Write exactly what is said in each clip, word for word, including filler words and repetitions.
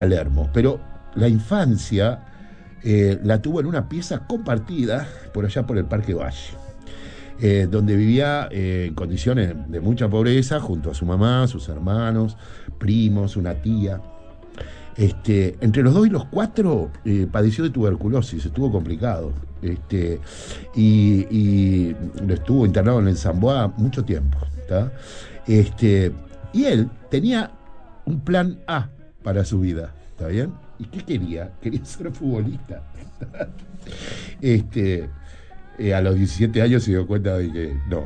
Palermo, pero la infancia eh, la tuvo en una pieza compartida por allá por el Parque Valle, eh, donde vivía eh, en condiciones de mucha pobreza junto a su mamá, sus hermanos, primos, una tía. Este, entre los dos y los cuatro eh, padeció de tuberculosis, estuvo complicado. Este, y, y estuvo internado en el Zamboa mucho tiempo. ¿Tá? Este, y él tenía un plan A para su vida, ¿está bien? ¿Y qué quería? Quería ser futbolista. este, eh, a los diecisiete años se dio cuenta de que no,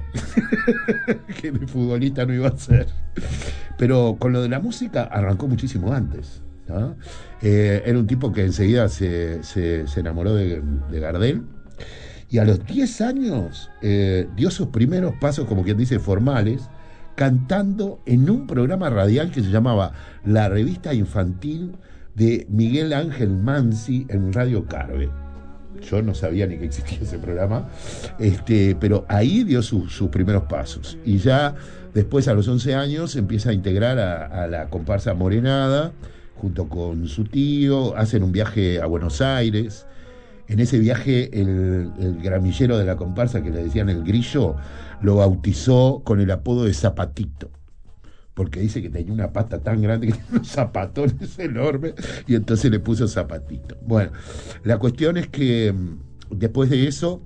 que de futbolista no iba a ser. Pero con lo de la música arrancó muchísimo antes. ¿No? Eh, era un tipo que enseguida se, se, se enamoró de, de Gardel y a los diez años eh, dio sus primeros pasos, como quien dice, formales, cantando en un programa radial que se llamaba La Revista Infantil de Miguel Ángel Mansi en Radio Carve. Yo no sabía ni que existía ese programa, este, pero ahí dio su, sus primeros pasos. Y ya después, a los once años, empieza a integrar a, a la comparsa Morenada, junto con su tío, hacen un viaje a Buenos Aires. En ese viaje el, el gramillero de la comparsa, que le decían el Grillo, lo bautizó con el apodo de Zapatito, porque dice que tenía una pata tan grande que tenía unos zapatones enormes, y entonces le puso Zapatito. Bueno, la cuestión es que después de eso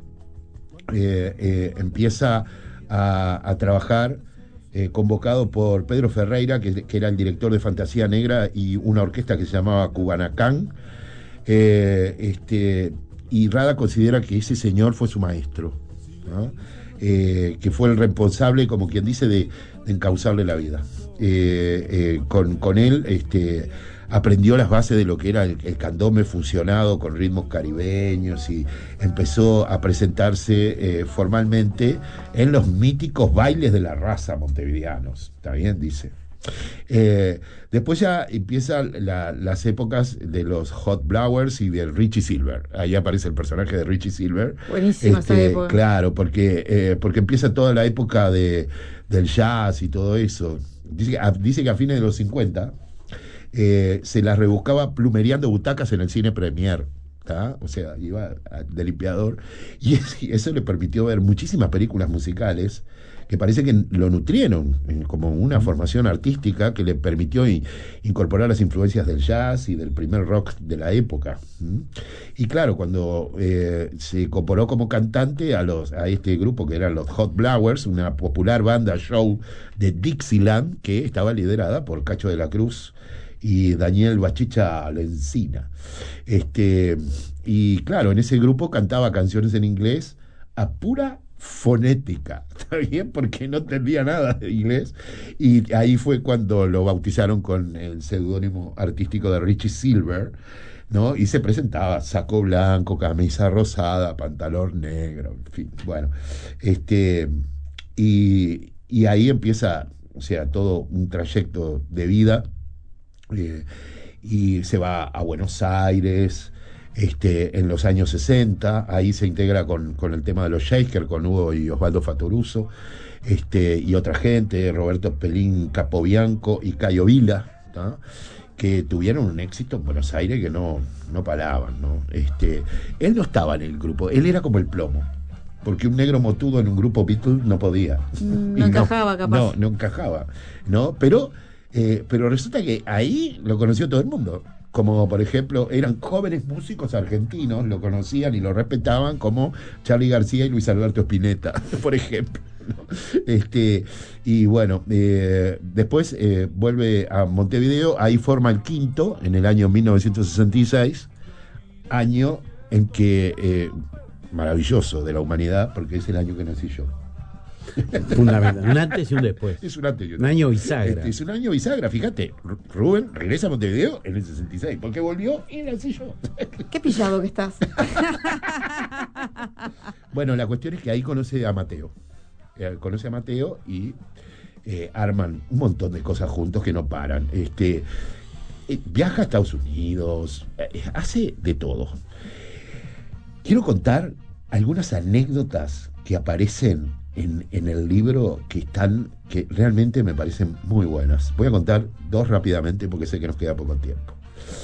eh, eh, empieza a, a trabajar Eh, convocado por Pedro Ferreira, que, que era el director de Fantasía Negra y una orquesta que se llamaba Cubanacán. Eh, este, y Rada considera que ese señor fue su maestro, ¿no? Eh, que fue el responsable, como quien dice, de, de encauzarle la vida. Eh, eh, con, con él este, aprendió las bases de lo que era el, el candombe fusionado con ritmos caribeños y empezó a presentarse eh, formalmente en los míticos bailes de la raza montevideanos. ¿Está bien? Dice. Eh, después ya empiezan la, las épocas de los Hot Blowers y de Richie Silver. Ahí aparece el personaje de Richie Silver. Buenísima esa Este, época. claro, porque, eh, porque empieza toda la época de, del jazz y todo eso. Dice que a, dice que a fines de los cincuenta eh, se las rebuscaba plumereando butacas en el cine Premier. ¿Tá? O sea, iba a, de limpiador. Y, es, y eso le permitió ver muchísimas películas musicales que parece que lo nutrieron eh, como una formación artística que le permitió i, incorporar las influencias del jazz y del primer rock de la época. ¿Mm? Y claro, cuando eh, se incorporó como cantante a, los, a este grupo que eran los Hot Blowers, una popular banda show de Dixieland que estaba liderada por Cacho de la Cruz y Daniel Bachicha Lencina. Este, y claro, en ese grupo cantaba canciones en inglés a pura fonética, ¿está bien? Porque no entendía nada de inglés, y ahí fue cuando lo bautizaron con el seudónimo artístico de Richie Silver, ¿no? Y se presentaba saco blanco, camisa rosada, pantalón negro, en fin, bueno, este, y, y ahí empieza, o sea, todo un trayecto de vida. Eh, y se va a Buenos Aires este, en los años sesenta, ahí se integra con, con el tema de los Shakers, con Hugo y Osvaldo Fatoruso, este, y otra gente, Roberto Pelín Capobianco y Cayo Vila, ¿no? Que tuvieron un éxito en Buenos Aires que no, no paraban, ¿no? Este, él no estaba en el grupo, él era como el plomo, porque un negro motudo en un grupo Beatles no podía. Mm, Y no encajaba, capaz. No, no encajaba, ¿no? Pero Eh, pero resulta que ahí lo conoció todo el mundo. Como por ejemplo, eran jóvenes músicos argentinos, lo conocían y lo respetaban, como Charly García y Luis Alberto Spinetta, por ejemplo. ¿No? Este, y bueno, eh, después eh, vuelve a Montevideo, ahí forma el Quinto en el año mil novecientos sesenta y seis, año en que, eh, maravilloso de la humanidad, porque es el año que nací yo. Fundamental, un antes y un después. Es un antes y un Un año bisagra. Este, es un año bisagra, fíjate. Rubén regresa a Montevideo en el sesenta y seis, porque volvió y nací yo. Qué pillado que estás. Bueno, la cuestión es que ahí conoce a Mateo. Eh, conoce a Mateo y eh, arman un montón de cosas juntos que no paran. Este, eh, viaja a Estados Unidos, eh, hace de todo. Quiero contar algunas anécdotas que aparecen En, en el libro que están, que realmente me parecen muy buenas. Voy a contar dos rápidamente porque sé que nos queda poco tiempo.